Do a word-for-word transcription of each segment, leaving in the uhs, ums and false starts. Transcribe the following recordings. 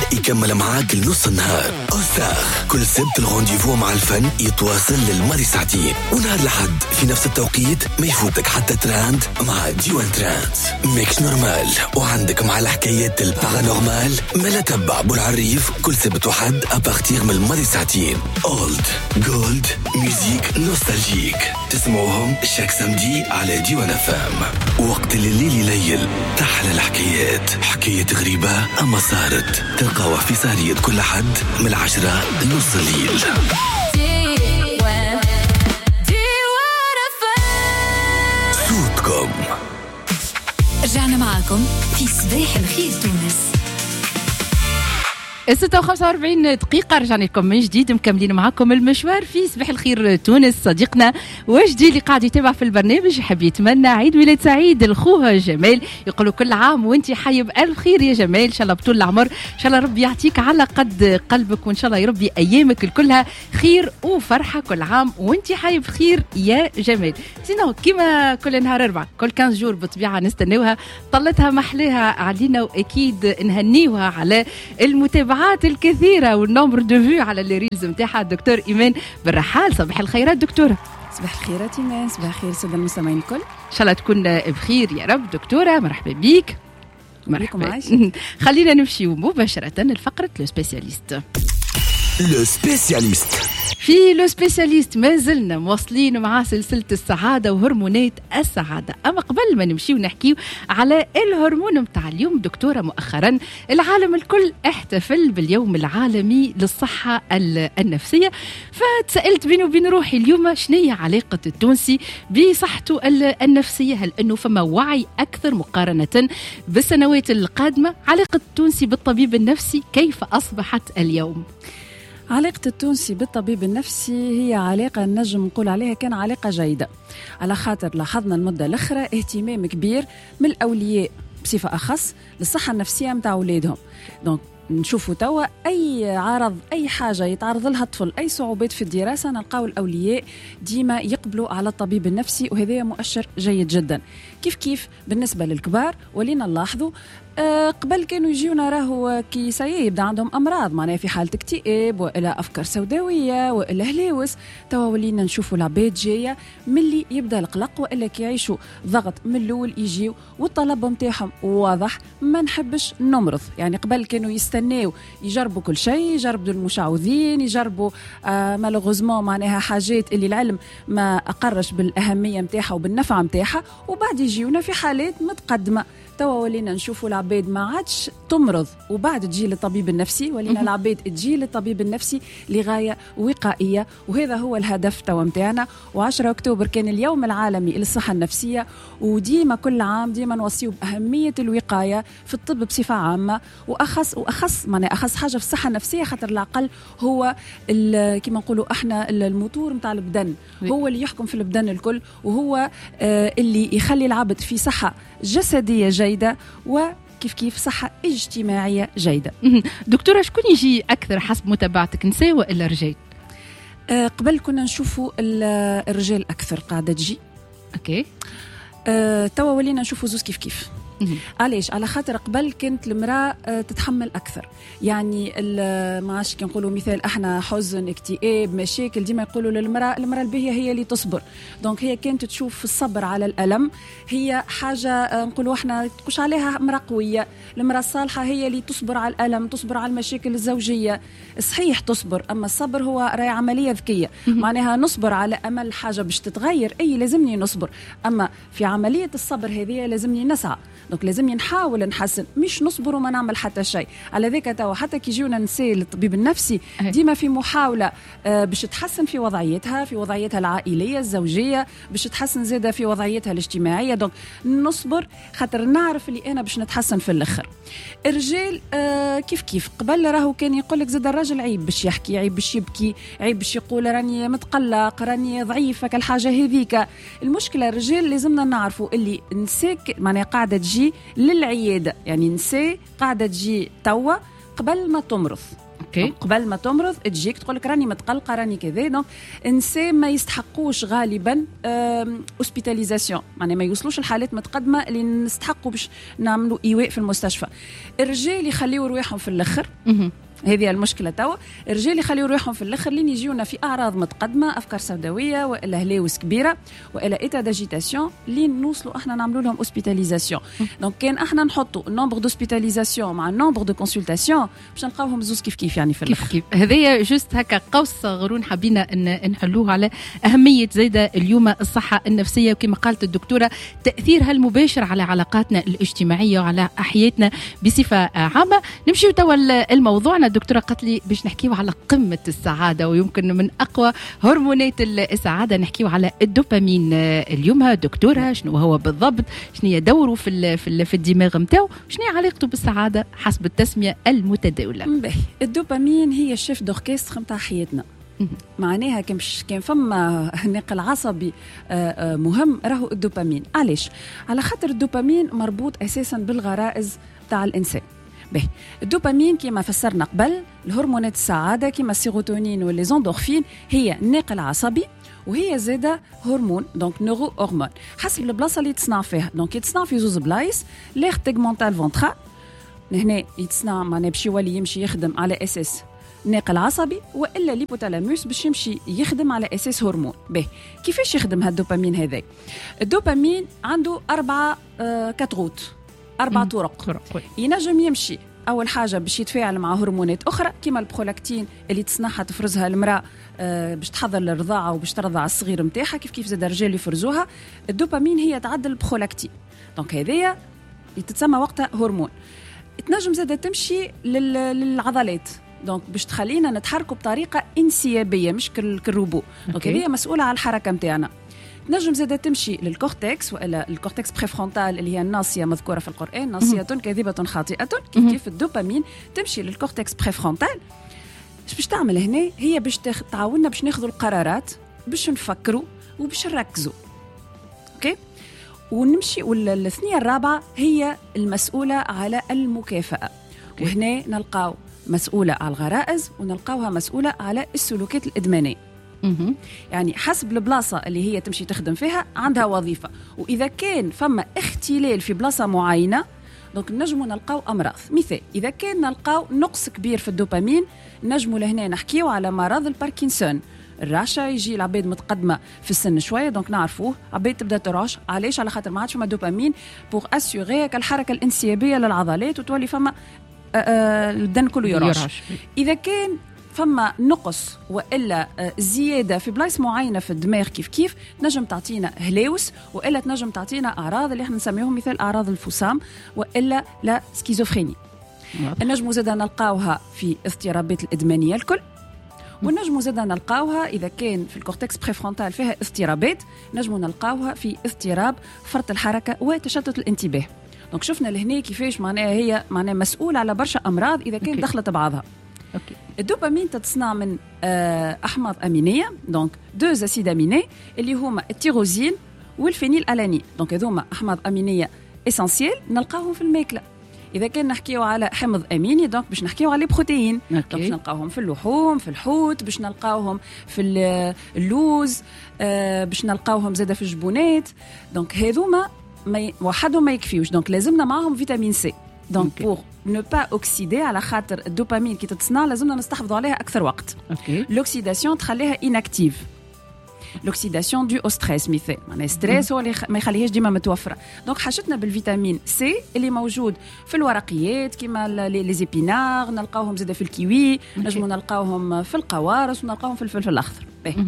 يكمل معاك لنص النهار. أوستاخ كل سبت الغونديفو مع الفن يتواصل للماضي ساعتين، ونهار لحد في نفس التوقيت ما يفوتك حتى تراند مع ديوان تراند. ميكس نورمال وعندك مع الحكايات البارانورمال ما لا تبع بالعريف كل سبت وحد أبارتيغ من الماضي ساعتين. أولد جولد ميوزيك نوستالجيك تسمعوهم شاك سمدي على ديوان فام. وقت الليل يليل تحلى الحكايات، حكاية غريبة أما صارت تلقاوها في سهرية كل حد من العشرة لنص الليل. صوتكم. رجعنا معاكم في صباح الخير تونس. ستة وخمسة وأربعين دقيقة رجعنا لكم من جديد، مكملين معاكم المشوار في صباح الخير تونس. صديقنا وجدي اللي قاعد يتابع في البرنامج يحب يتمنى عيد ميلاد سعيد لخوها جمال، يقولوا كل عام وانت حي بألف خير يا جمال، ان شاء الله بطول العمر، ان شاء الله ربي يعطيك على قد قلبك، وان شاء الله يربي ايامك كلها خير وفرحة كل عام وانت حي بخير يا جمال. سينو كيما كل نهار أربعة كل خمسة جور بالطبيعة نستناوها، طلتها محلاها علينا، واكيد نهنيوها على المتابعة الكثيرة والنمبر دو فيو على الريلز متاعها. الدكتور إيمان بالرحال، صباح الخيرات دكتورة. صباح الخيرات إيمان، صباح الخير سادة المستمعين الكل، إن شاء الله تكون بخير يا رب. دكتورة مرحبا بيك. مرحبا. خلينا نمشي مباشرة لفقرة لو سبيسياليست. لو سبيسياليست في لو سبيسياليست ما زلنا مواصلين مع سلسلة السعادة وهرمونات السعادة. أما قبل ما نمشي ونحكي على الهرمون متاع اليوم دكتورة، مؤخرا العالم الكل احتفل باليوم العالمي للصحة النفسية، فتسألت بيني وبين روحي اليوم شنية علاقة التونسي بصحته النفسية؟ هل أنه فما وعي أكثر مقارنة بالسنوات القادمة؟ علاقة التونسي بالطبيب النفسي كيف أصبحت اليوم؟ علاقة التونسي بالطبيب النفسي هي علاقة نجم نقول عليها كان علاقة جيدة، على خاطر لاحظنا المدة الأخرى اهتمام كبير من الأولياء بصفة أخص للصحة النفسية متاع أولادهم. دونك نشوفوا توا أي عرض، أي حاجة يتعرض لها الطفل، أي صعوبات في الدراسة، نلقاو الأولياء ديما يقبلوا على الطبيب النفسي، وهذا مؤشر جيد جدا. كيف كيف بالنسبة للكبار ولينا نلاحظوا أه قبل كانوا يجيونا راهو كي سيبدا عندهم أمراض معناها في حالة اكتئاب وإلا أفكار سوداوية وإلا هلاوس، توا ولينا نشوفوا العباد جاية ملي يبدا القلق وإلا كي يعيشوا ضغط من الأول يجيو والطلب متاعهم واضح، ما نحبش نمرض. يعني قبل كانوا يستناو يجربوا كل شيء، يجربوا المشعوذين، يجربوا آه مالوغوزمون معناها حاجات اللي العلم ما أقرش بالأهمية متاعها وبالنفع متاعها، وبعد يجيونا في حالات متقدمة. توا ولينا نشوفوا العباد ما عادش تمرض وبعد تجي للطبيب النفسي، ولينا العباد تجي للطبيب النفسي لغاية وقائية، وهذا هو الهدف توا متاعنا. وعشرة أكتوبر كان اليوم العالمي للصحة النفسية، وديما كل عام ديما نوصيو بأهمية الوقاية في الطب بصفة عامة، وأخص وأخص معناها أخص حاجة في الصحة النفسية، خاطر العقل هو كما نقولوا احنا الموتور متاع البدن، هو اللي يحكم في البدن الكل، وهو آه اللي يخلي العبد في صحة جسدية جيدة وكيف كيف صحة اجتماعية جيدة. دكتورة، شكون يجي أكثر حسب متابعتك، نساء وإلا رجال؟ أه قبل كنا نشوفوا الرجال أكثر قاعدة تجي. أوكي. أه توا ولينا نشوفوا زوز كيف كيف. علاش؟ على خاطر قبل كانت المرأة تتحمل أكثر، يعني ما عادش كنقولوا مثال احنا حزن اكتئاب مشاكل، ديما يقولوا للمرأة المرأة الباهية هي اللي تصبر. دونك هي كانت تشوف الصبر على الألم هي حاجة نقولوا احنا تقولش عليها مرأة قوية. المرأة الصالحة هي اللي تصبر على الألم، تصبر على المشاكل الزوجية، صحيح تصبر، أما الصبر هو راي عملية ذكية، معناها نصبر على أمل حاجة باش تتغير، أي لازمني نصبر، أما في عملية الصبر هذه لازمني نسعى. دونك لازمني نحاول نحسن، مش نصبر وما نعمل حتى شيء. على ذلك توا حتى كي يجيونا نساء للطبيب النفسي ديما في محاولة آه باش تحسن في وضعيتها، في وضعيتها العائلية الزوجية، باش تحسن زادة في وضعيتها الاجتماعية. دونك نصبر خاطر نعرف اللي أنا باش نتحسن في الآخر. الرجال آه كيف كيف قبل راهو كان يقول لك زاد الراجل عيب باش يحكي، عيب باش يبكي، عيب باش يقول راني متقلق، راني ضعيفة كالحاجة هذيك. المشكلة الرجال لازمنا نعرفوا اللي نساء معناها قاعدة تجي للعيادة، يعني نساء قاعدة تجي توا قبل ما تمرض. أوكي. قبل ما تمرض تجيك تقول لك راني متقلقه راني كذا. دونك انسان ما يستحقوش غالبا اوسبيتاليزاسيون، معناها ما يوصلوش الحالات متقدمه اللي نستحقوا باش نعملوا ايواء في المستشفى. الرجال يخليوا رواحهم في الاخر، هذه المشكله توا. الرجال يخليوا روحهم في الاخر لين يجيونا في اعراض متقدمه، افكار سوداويه والا هلاوس كبيره والا ايتا داجيتاسيون، لين نوصلوا احنا نعملوا لهم اوسبيتاليزاسيون. دونك كان احنا نحطوا النومبر دوسبيتاليزاسيون مع النومبر دو كونسلتاسيون باش نلقاوهم زوز كيف كيف يعني في الاخر. كيف كيف هذايا جوست هكا قوس صغرون حبينا ان نحلوه على اهميه زايده اليوم الصحه النفسيه، وكما قالت الدكتوره تاثيرها المباشر على علاقاتنا الاجتماعيه وعلى حياتنا بصفه عامه. نمشي توا الموضوعنا. الدكتورة قالت لي باش نحكيو على قمة السعادة، ويمكن من أقوى هرمونات السعادة نحكيو على الدوبامين اليوم. دكتورة شنو هو بالضبط؟ شنو هي دوره في في في الدماغ نتاعو؟ شنو هي علاقته بالسعادة حسب التسمية المتداولة؟ باهي، الدوبامين هي الشيف دوركستر نتاع حياتنا. معناها كان كان فما نقل عصبي مهم راهو الدوبامين. علاش؟ على خاطر الدوبامين مربوط أساسا بالغرائز تاع الإنسان. به الدوبامين كما فسرنا قبل الهرمونات السعادة كما السيروتونين والليزوندورفين هي ناقل عصبي، وهي زادة هرمون دونك نورو هرمون حسب البلاصة اللي تصنع فيها. دونك يتصنع في زوز بلايص، ليغ تيغمونتال فونترال هنا يتصنع معناه باش يولي يمشي يخدم على اساس ناقل عصبي، والا ليبوتالاموس باش يمشي يخدم على اساس هرمون. به كيفاش يخدم هذا الدوبامين هذا؟ الدوبامين عنده أربعة آه كاتروت، أربع طرق. ينجم يمشي أول حاجة باش يتفاعل مع هرمونات أخرى كما البرولاكتين اللي تصنعها تفرزها المرأة آه باش تحضر للرضاعة وباش ترضع الصغير متاعها، كيف كيف زاد الرجال يفرزوها. الدوبامين هي تعدل البرولاكتين، دونك هذيا تتسمى وقتها هرمون. تنجم زاد تمشي للعضلات، دونك باش تخلينا نتحركوا بطريقة انسيابية مش كالروبو. دونك هذه مسؤولة على الحركة متاعنا. نجم زادة تمشي للكورتكس والا الكورتكس بريفرونتال اللي هي الناصيه مذكوره في القران، ناصيه كاذبه خاطئه، كيف كيف الدوبامين تمشي للكورتكس بريفرونتال. اش باش تعمل هنا؟ هي باش تعاوننا باش ناخذوا القرارات، باش نفكروا وباش نركزوا. اوكي، ونمشي. والثنيه الرابعه هي المسؤوله على المكافاه. أوكي. وهنا نلقاو مسؤوله على الغرائز ونلقاوها مسؤوله على السلوكات الادمانيه. يعني حسب البلاصة اللي هي تمشي تخدم فيها عندها وظيفة، وإذا كان فما اختلال في بلاصة معينة دونك نجموا نلقاو أمراض. مثال، إذا كان نلقاو نقص كبير في الدوبامين نجموا لهنا نحكيو على مرض الباركنسون. الرعشة يجي العباد متقدمة في السن شوية دونك نعرفوه عباد تبدأ ترعش. علاش؟ على خاطر ما عادش فما دوبامين بوغ أسيوغي الحركة الانسيابية للعضلات وتولي فما الدم كله يرعش. إذا كان فما نقص والا زياده في بلايص معينه في الدماغ كيف كيف نجم تعطينا هلاوس، والا تنجم تعطينا اعراض اللي احنا نسميهم مثال اعراض الفصام والا لا سكيزوفريني. نجموا زاده نلقاوها في اضطرابات الادمانيه الكل، ونجموا زاده نلقاوها اذا كان في الكورتكس بريفرونتال فيها اضطرابات نجموا نلقاوها في اضطراب فرط الحركه وتشتت الانتباه. دونك شفنا لهنا كيفاش معناها هي معناها مسؤول على برشا امراض اذا كان دخلت بعضها. أوكي. الدوبامين تتصنع من أحماض أمينية، دونك دوز أسيد أميني اللي هما التيروزين والفينيل ألانين. دونك هذوما أحماض أمينية إسانسيال نلقاهم في الماكلة. إذا كان نحكيو على حمض أميني دونك باش نحكيو على بروتين، دونك باش نلقاوهم في اللحوم، في الحوت، باش نلقاوهم في اللوز، باش نلقاوهم زادة في الجبونات. دونك هذوما وحدهم ما يكفيوش، دونك لازمنا معهم فيتامين سي. دونك بور ne pas oxyder على خاطر الدوبامين كي تتصنع لازمنا نستحفظوا عليها أكثر وقت. الأكسيداسيون تخليها inactive. الأكسيداسيون دو أو ستريس مثال، معناها ستريس هو اللي ما يخليهاش ديما متوفرة. دونك حاجتنا بالفيتامين سي اللي موجود في الورقيات كيما لي زيبينار، نلقاوهم زاده في الكيوي، نجموا نلقاوهم في القوارص ونلقاوهم في الفلفل الأخضر.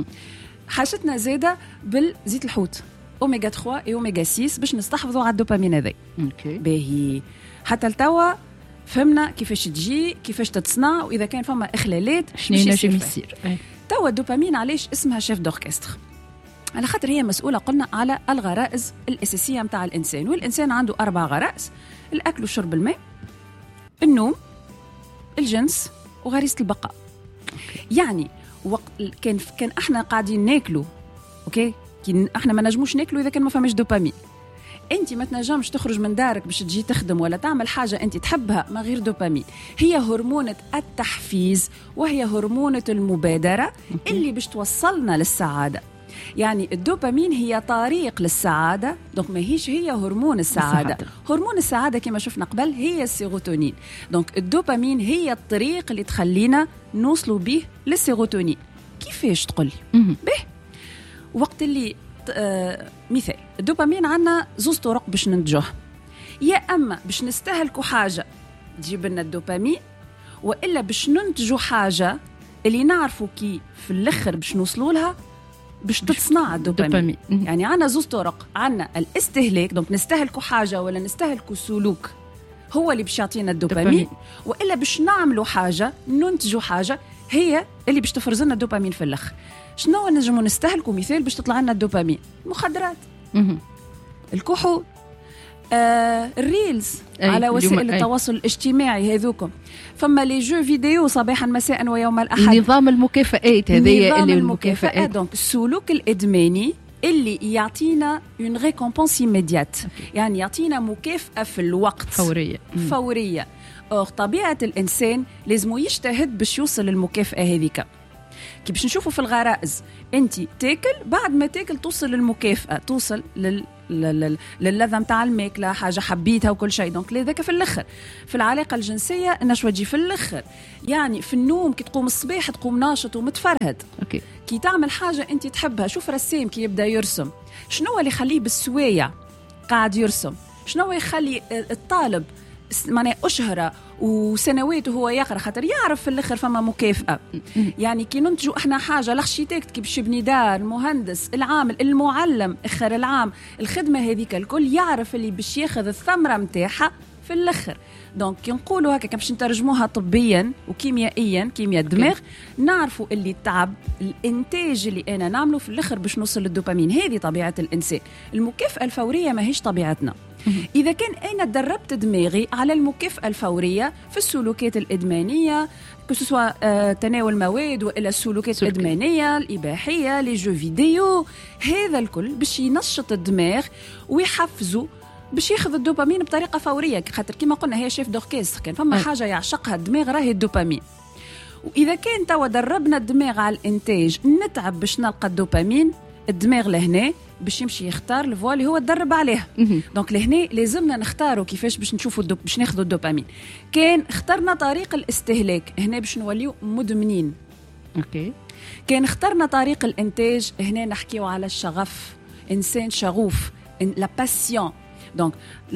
حاجتنا زاده بالزيت الحوت أوميغا ثلاثة و أوميغا ستة باش نستحفظوا على الدوبامين هذا. باهي حتى التوا فهمنا كيفاش تجي كيفاش تتصنع، واذا كان فما اخلالات شنو نجم يصير. توا الدوبامين علاش اسمها شيف دوركستر؟ على خاطر هي مسؤوله قلنا على الغرائز الاساسيه نتاع الانسان، والانسان عنده اربع غرائز: الاكل وشرب الماء، النوم، الجنس، وغريزه البقاء. يعني وقت كان كان احنا قاعدين ناكلوا اوكي كي احنا ما نجموش ناكلوا اذا كان ما فماش دوبامين. انت ما تنجمش تخرج من دارك باش تجي تخدم ولا تعمل حاجه انت تحبها ما غير دوبامين. هي هرمونة التحفيز وهي هرمونة المبادره اللي باش توصلنا للسعاده. يعني الدوبامين هي طريق للسعادة، دونك ما هيش هي هرمون السعادة. السعادة. هرمون السعادة كما شفنا قبل هي السيروتونين، دونك الدوبامين هي الطريق اللي تخلينا نوصلوا به للسيروتونين. كيفاش تقولي؟ به وقت اللي آه مثال الدوبامين عنا زوز طرق باش ننتجوه، يا أما باش نستهلكوا حاجة تجيب لنا الدوبامين، وإلا باش ننتجوا حاجة اللي نعرفوا كي في الآخر باش نوصلوا لها باش تصنع الدوبامين. يعني عنا زوز طرق، عنا الاستهلاك دونك نستهلكوا حاجة ولا نستهلكوا سلوك هو اللي باش يعطينا الدوبامين، وإلا باش نعملوا حاجة ننتجوا حاجة هي اللي باش تفرز لنا الدوبامين في الآخر. شنو نجموا نستهلكوا مثال باش تطلع لنا الدوبامين؟ المخدرات، الكحول، آه، الريلز على وسائل التواصل الاجتماعي هذوكم، فما لي جو فيديو صباحا مساء ويوم الأحد، نظام المكافآت هذه اللي المكافآت. دونك السلوك الإدماني اللي يعطينا اون ريكومبونس ايميديات، يعني يعطينا مكافأة في الوقت فورية فورية. أو طبيعة الإنسان لازم يجتهد باش يوصل للمكافأة هذيك. كي باش نشوفوا في الغرائز انت تاكل، بعد ما تاكل توصل للمكافأة، توصل لل للذة متاع الماكلة، حاجة حبيتها وكل شيء. دونك لذلك في الآخر في العلاقة الجنسية النشوة تجي في الآخر، يعني في النوم كي تقوم الصباح تقوم ناشط ومتفرهد. أوكي. كي تعمل حاجة انت تحبها، شوف رسام كي يبدأ يرسم شنو اللي يخليه بالسوية قاعد يرسم، شنو يخلي الطالب معناه أشهر وسنوات وهو يقرأ، خاطر يعرف في الآخر فما مكافأة. يعني كي ننتجوا احنا حاجة، الاركيتكت كي باش يبني دار، المهندس، العامل، المعلم، اخر العام، الخدمة هذيك الكل يعرف اللي باش ياخذ الثمرة متاعها في الآخر. دونك كي نقولوا هكا باش نترجموها طبيا وكيميائيا، كيمياء الدماغ، نعرفوا اللي التعب الانتاج اللي انا نعمله في الآخر باش نوصل للدوبامين. هذه طبيعة الإنسان. المكافأة الفورية ما هيش طبيعتنا. إذا كان أنا دربت دماغي على المكافأة الفورية في السلوكات الإدمانية، كسوا آه تناول مواد وإلى السلوكات سلوك. الإدمانية الإباحية، لي جو فيديو، هذا الكل باش ينشط الدماغ ويحفزه باش ياخذ الدوبامين بطريقة فورية. خاطر كما قلنا هي شيف دوركستر، كان فما حاجة يعشقها الدماغ راهي الدوبامين. وإذا كان توا دربنا الدماغ على الإنتاج، نتعب باش نلقى الدوبامين، الدماغ لهنا باش يمشي يختار الفوا اللي هو تدرب عليها. دونك لهنا لازمنا نختاروا كيفاش باش نشوفوا الدوب... باش ناخذوا الدوبامين. كان اخترنا طريق الاستهلاك، هنا باش نوليو مدمنين. اوكي. كان اخترنا طريق الانتاج، هنا نحكيو على الشغف، انسان شغوف، لا باسيون. دونك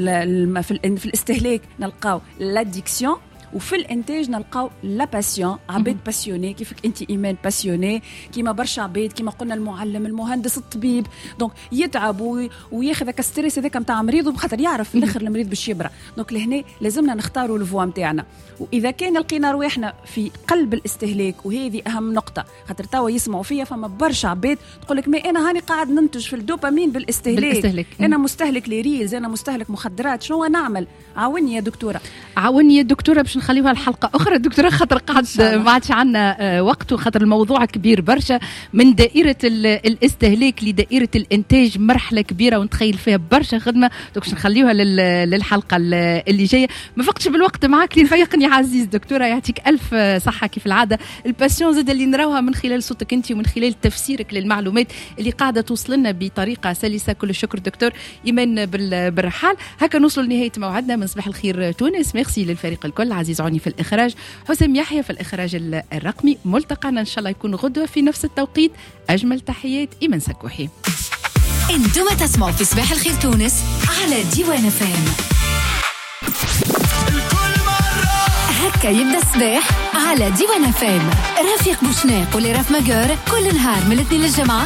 في الاستهلاك نلقاو لاديكسيون، وفي الانتاج نلقاو لا باسيون، عباد باسيوني كيفك انت ايمان باسيوني، كيما برشا عباد كيما قلنا المعلم، المهندس، الطبيب. دونك يتعب وياخذ هكا ستريس هذاك نتاع مريض، بخاطر يعرف في الاخر المريض باش يبرى. دونك لهنا لازمنا نختاروا الفوا نتاعنا. واذا كان لقينا رواحنا في قلب الاستهلاك، وهذه اهم نقطه، خاطر توا يسمعوا فيا فما برشا عباد تقول لك ما انا هاني قاعد ننتج في الدوبامين بالاستهلاك, بالإستهلاك. انا مستهلك لريلز، انا مستهلك مخدرات، شنو نعمل؟ عاوني يا دكتوره. عاوني يا دكتوره باش نخليوها الحلقه اخرى دكتوره، خاطر قاعد ما عادش عندنا وقت، وخاطر الموضوع كبير برشا، من دائره الاستهلاك لدائره الانتاج، مرحله كبيره ونتخيل فيها برشا خدمه. دوك نخليوها للحلقه اللي جايه. ما فقتش بالوقت معك اللي فيقني عزيز دكتوره، يعطيك الف صحه كيف العاده. الباسيون زاد اللي نراوها من خلال صوتك انت ومن خلال تفسيرك للمعلومات اللي قاعده توصل لنا بطريقه سلسه. كل الشكر دكتور ايمان بالرحال. هكا نوصل لنهايه موعدنا من صباح الخير تونس. ميرسي للفريق الكل، عزيز عوني في الإخراج، حسام يحيى في الإخراج الرقمي. ملتقانا إن شاء الله يكون غدوة في نفس التوقيت. أجمل تحيات إيمان سكوحي. انتم تسمعوا في صباح الخير تونس على ديوان فام. هكا يبدأ الصباح على ديوان فام. رفيق بوشناق ولي راف ماجور كل نهار من الاثنين للجمعة